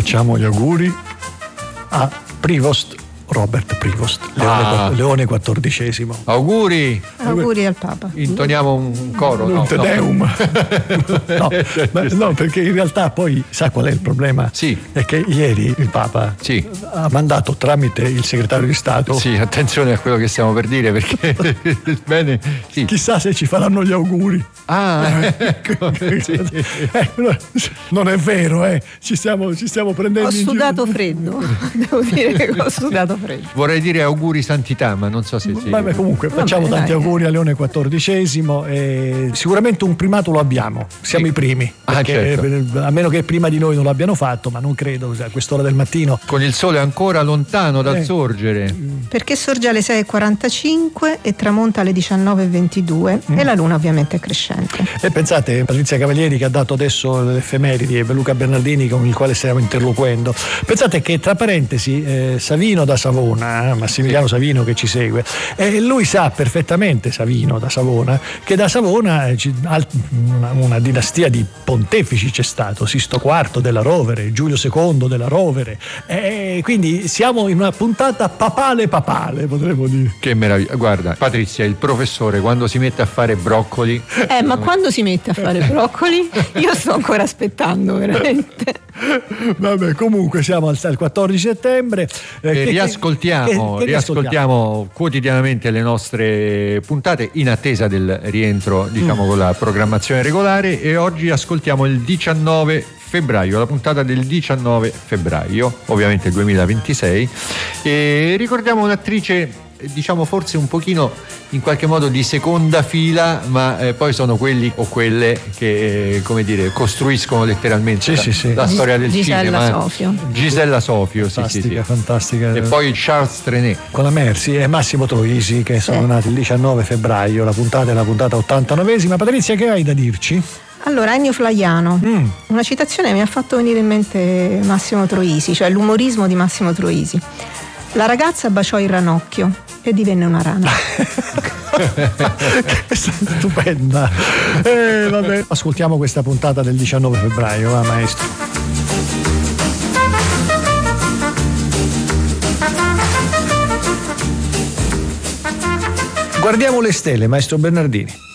facciamo gli auguri a Prevost, Robert Prevost, Leone XIV. Auguri al Papa. Intoniamo un coro. Un Te Deum. No, perché in realtà poi sa qual è il problema? Sì. È che ieri il Papa ha mandato tramite il segretario di Stato. Sì, attenzione a quello che stiamo per dire, perché bene. Sì. Chissà se ci faranno gli auguri. Sì. Non è vero, ci stiamo prendendo. Ho sudato freddo. Devo dire che ho sudato freddo. Vorrei dire auguri santità, ma non so se sì. Vabbè, comunque facciamo tanti auguri a Leone XIV e sicuramente un primato lo abbiamo, siamo i primi, perché, certo. a meno che prima di noi non l'abbiano fatto, ma non credo a quest'ora del mattino, con il sole ancora lontano dal sorgere, perché sorge alle 6:45 e tramonta alle 19:22 e la luna ovviamente è crescente. E pensate, Patrizia Cavalieri, che ha dato adesso le effeméridi, e Luca Bernardini con il quale stiamo interloquendo, pensate che tra parentesi Savino da Savona, Massimiliano Savino che ci segue, lui sa perfettamente, Savino da Savona, che da Savona una dinastia di pontefici c'è stato, Sisto IV della Rovere, Giulio II della Rovere, quindi siamo in una puntata papale, potremmo dire. Che meraviglia. Guarda Patrizia, il professore quando si mette a fare broccoli, ma quando si mette a fare broccoli io sto ancora aspettando veramente. Vabbè, comunque siamo al 14 settembre. Riascoltiamo quotidianamente le nostre puntate in attesa del rientro, diciamo, con la programmazione regolare, e oggi ascoltiamo il 19 febbraio, la puntata del 19 febbraio, ovviamente 2026, e ricordiamo un'attrice, diciamo forse un pochino in qualche modo di seconda fila, ma poi sono quelli o quelle che costruiscono letteralmente la storia del cinema. Gisella Sofio, fantastica. E poi Charles Trenet con la Mercy e Massimo Troisi, che sono nati il 19 febbraio. La puntata è la puntata 89esima. Patrizia, che hai da dirci? Allora, Ennio Flaiano, una citazione mi ha fatto venire in mente Massimo Troisi, cioè l'umorismo di Massimo Troisi. La ragazza baciò il ranocchio e divenne una rana. Stupenda. Vabbè. Ascoltiamo questa puntata del 19 febbraio, va maestro. Guardiamo le stelle, maestro Bernardini.